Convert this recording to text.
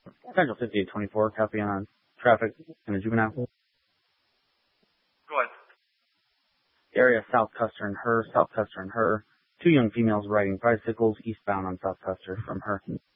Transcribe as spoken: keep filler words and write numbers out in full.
Central fifty-eight twenty-four, copy on traffic in a juvenile. Go ahead. Area South Custer and Her, South Custer and Her. Two young females riding bicycles eastbound on South Custer from Her.